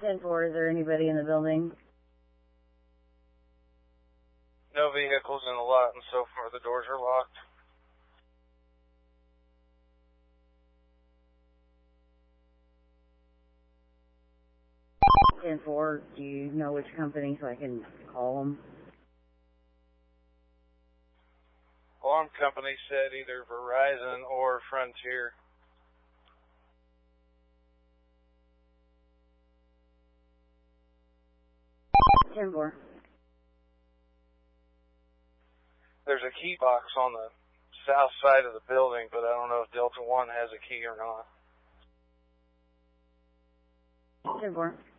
10-4, is there anybody in the building? No vehicles in the lot, and so far the doors are locked. Do you know which company so I can call them? Alarm company said either Verizon or Frontier. 10-4. There's a key box on the south side of the building, but I don't know if Delta One has a key or not. 10-4.